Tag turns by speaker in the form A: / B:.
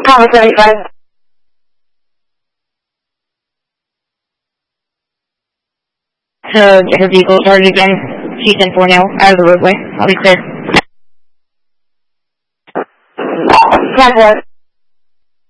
A: Bravo 75.
B: Her vehicle charged again. She's in 4 now, out of the roadway. I'll be clear.
A: 10-1.